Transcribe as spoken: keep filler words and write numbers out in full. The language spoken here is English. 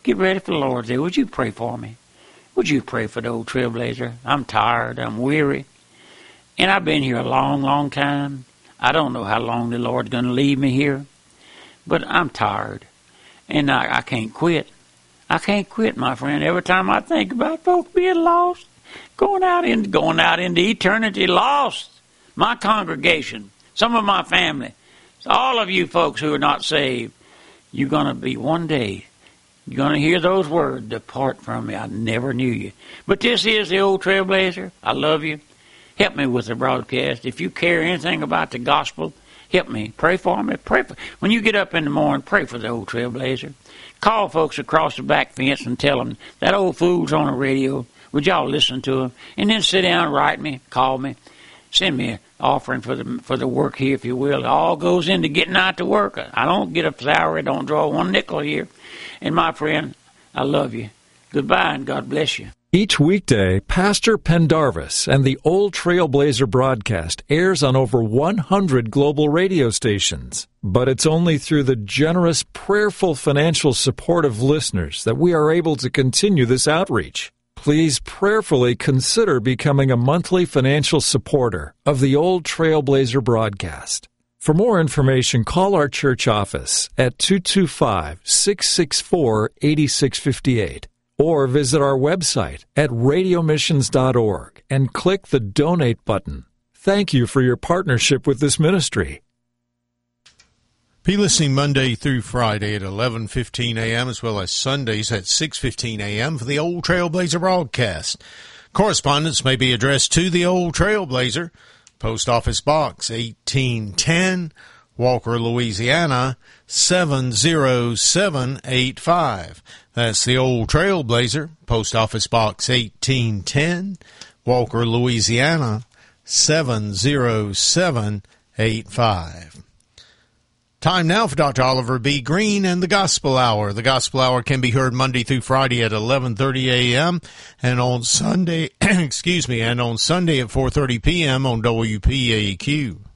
get ready for the Lord's Day. Would you pray for me? Would you pray for the old Trailblazer? I'm tired. I'm weary. And I've been here a long, long time. I don't know how long the Lord's going to leave me here. But I'm tired. And I, I can't quit. I can't quit, my friend. Every time I think about folks being lost, going out in, going out into eternity lost, my congregation, some of my family, all of you folks who are not saved, you're going to be one day, you're going to hear those words, depart from me, I never knew you. But this is the old Trailblazer. I love you. Help me with the broadcast. If you care anything about the gospel, help me. Pray for me. Pray for when you get up in the morning, pray for the old Trailblazer. Call folks across the back fence and tell them that old fool's on the radio. Would y'all listen to him? And then sit down, write me, call me, send me an offering for the for the work here, if you will. It all goes into getting out to work. I don't get a salary. Don't draw one nickel here. And my friend, I love you. Goodbye and God bless you. Each weekday, Pastor Pendarvis and the Old Trailblazer broadcast airs on over one hundred global radio stations. But it's only through the generous, prayerful financial support of listeners that we are able to continue this outreach. Please prayerfully consider becoming a monthly financial supporter of the Old Trailblazer broadcast. For more information, call our church office at two two five, six six four, eight six five eight. Or visit our website at radio missions dot org and click the Donate button. Thank you for your partnership with this ministry. Be listening Monday through Friday at eleven fifteen a.m. as well as Sundays at six fifteen a.m. for the Old Trailblazer broadcast. Correspondence may be addressed to the Old Trailblazer, Post Office Box eighteen ten, Walker, Louisiana seven zero seven eight five. That's the Old Trailblazer, Post Office Box eighteen ten, Walker, Louisiana seven zero seven eight five. Time now for Doctor Oliver B. Green and the Gospel Hour. The Gospel Hour can be heard Monday through Friday at eleven thirty a.m. and on Sunday, excuse me, and on Sunday at four thirty p.m. on W P A Q.